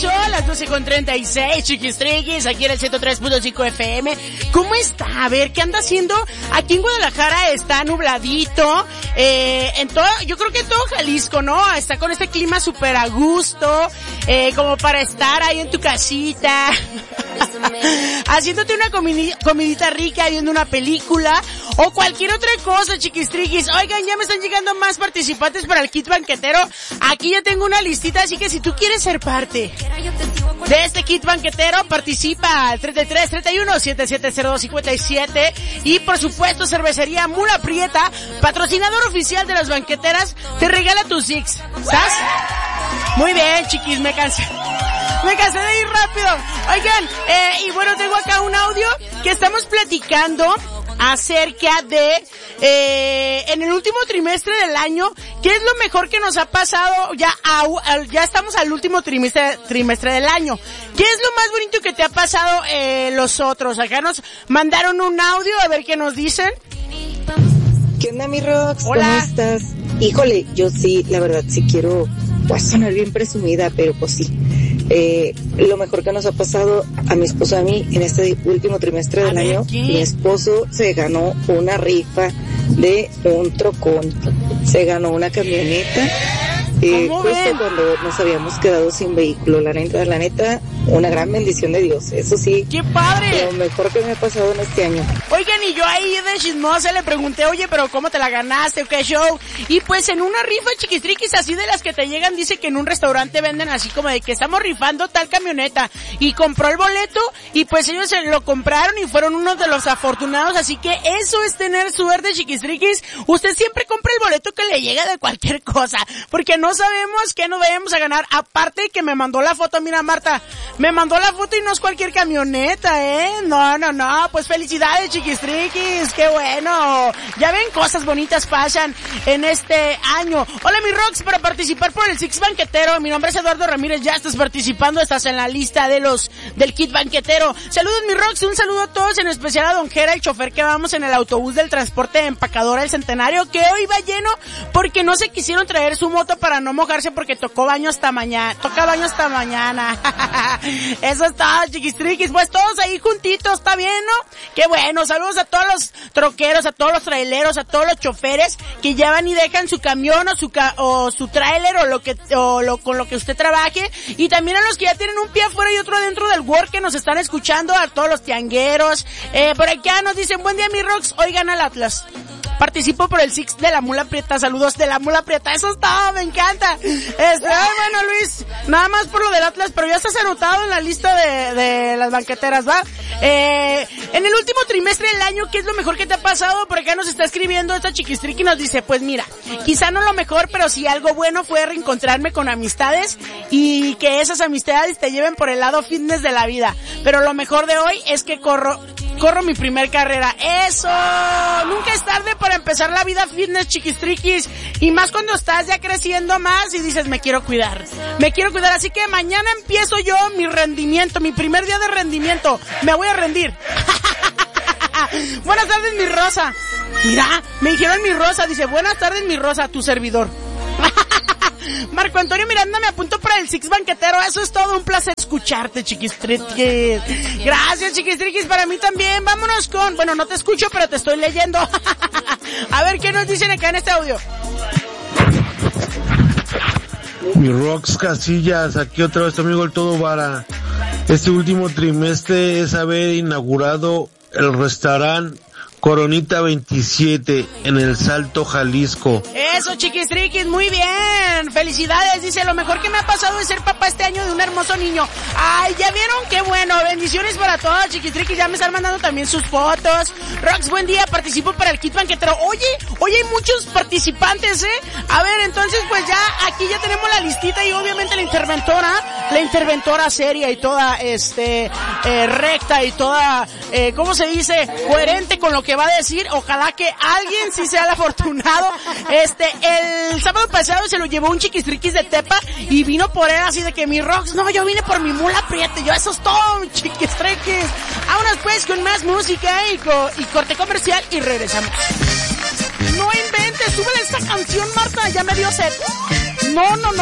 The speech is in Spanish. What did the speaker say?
regreso a las 12:36, chiquistriquis, aquí en el 103.5 FM. ¿Cómo está? A ver, ¿qué anda haciendo? Aquí en Guadalajara está nubladito, yo creo que en todo Jalisco, ¿no? Está con este clima súper a gusto, como para estar ahí en tu casita, haciéndote una comidita rica, viendo una película, o cualquier otra cosa, chiquistriquis. Oigan, ya me están llegando más participantes para el kit banquetero. Aquí ya tengo una listita, así que si tú quieres ser parte de este kit banquetero, participa al 33-31-7702-57. Y por supuesto, Cervecería Mula Prieta, patrocinador oficial de las banqueteras, te regala tus Six. ¿Sabes? Muy bien, chiquis, me cansé de ir rápido. Oigan, y bueno, tengo acá un audio que estamos platicando acerca de, en el último trimestre del año, ¿qué es lo mejor que nos ha pasado? Ya estamos al último trimestre del año. ¿Qué es lo más bonito que te ha pasado, los otros? Acá nos mandaron un audio, a ver qué nos dicen. ¿Qué onda, mi Rox? Hola. ¿Cómo estás? Híjole, yo sí, la verdad, sí quiero, pues, sonar bien presumida, pero pues sí. Lo mejor que nos ha pasado a mi esposo y a mí en este último trimestre del año, mi esposo se ganó una rifa de un trocón, se ganó una camioneta, justo cuando nos habíamos quedado sin vehículo. La neta, una gran bendición de Dios, eso sí. ¡Qué padre! Lo mejor que me ha pasado en este año. Oigan, y yo ahí de chismosa le pregunté, oye, pero ¿cómo te la ganaste? ¿Qué show? Y pues en una rifa, chiquistriquis, así de las que te llegan, dice que en un restaurante venden así como de que estamos rifando tal camioneta, y compró el boleto, y pues ellos se lo compraron y fueron unos de los afortunados. Así que eso es tener suerte, chiquistriquis. Usted siempre compra el boleto que le llega de cualquier cosa, porque no sabemos qué nos vayamos a ganar. Aparte que me mandó la foto, mira, Marta, me mandó la foto y no es cualquier camioneta, no, pues felicidades, chiquistriquis, qué bueno. Ya ven, cosas bonitas pasan en este año. Hola, mi Rox, para participar por el Six Banquetero, mi nombre es Eduardo Ramírez, ya estás participando, estás en la lista de del kit banquetero. Saludos, mi Rox, un saludo a todos, en especial a Don Jera, el chofer que vamos en el autobús del transporte de Empacadora del Centenario, que hoy va lleno porque no se quisieron traer su moto para no mojarse, porque toca baño hasta mañana. Eso está, chiquistriquis, pues todos ahí juntitos, ¿está bien, no? Qué bueno. Saludos a todos los troqueros, a todos los traileros, a todos los choferes que llevan y dejan su camión o su trailer con lo que usted trabaje, y también a los que ya tienen un pie afuera y otro dentro del work, que nos están escuchando, a todos los tiangueros. Por acá nos dicen, buen día, mi Rox, hoy gana el Atlas. Participo por el Six de la Mula Prieta, saludos de la Mula Prieta, eso está, me encanta. Bueno, Luis, nada más por lo del Atlas, pero ya estás anotado en la lista de las banqueteras, ¿va? En el último trimestre del año, ¿qué es lo mejor que te ha pasado? Por acá nos está escribiendo esta chiquistriqui y nos dice, pues mira, quizá no lo mejor, pero sí algo bueno fue reencontrarme con amistades, y que esas amistades te lleven por el lado fitness de la vida. Pero lo mejor de hoy es que corro mi primer carrera. ¡Eso! Nunca es tarde para empezar la vida fitness, chiquistriquis. Y más cuando estás ya creciendo más y dices, me quiero cuidar. Así que mañana empiezo yo mi rendimiento, mi primer día de rendimiento. Me voy a rendir. Buenas tardes, mi Rosa. Mira, me dijeron mi Rosa. Dice, buenas tardes, mi Rosa, tu servidor. Marco Antonio Miranda, me apunto para el Six Banquetero. Eso es todo, un placer escucharte, chiquistriquis. Gracias, chiquistriquis, para mí también. Vámonos con, bueno, no te escucho, pero te estoy leyendo. A ver qué nos dicen acá en este audio. Mi Rox Casillas, aquí otra vez tu amigo el Todo Vara. Este último trimestre es haber inaugurado el restaurante Coronita 27 en El Salto, Jalisco. Eso, chiquistriquis, muy bien. Felicidades, dice, lo mejor que me ha pasado es ser papá este año de un hermoso niño. Ay, ¿ya vieron? Qué bueno. Bendiciones para todos, chiquistriquis. Ya me están mandando también sus fotos. Rox, buen día, participo para el kit banquetero. Oye, hay muchos participantes, A ver, entonces, pues ya, aquí ya tenemos la listita, y obviamente la interventora seria y toda, recta y toda, ¿cómo se dice? Coherente con lo que va a decir. Ojalá que alguien sí sea el afortunado. El sábado pasado se lo llevó un chiquistriquis de Tepa y vino por él así de que mi Rox, no, yo vine por mi Mula Prieta. Yo, eso es todo, chiquistriquis. Vámonos pues con más música y corte comercial y regresamos. No inventes, súbele esta canción, Marta, ya me dio sed. No.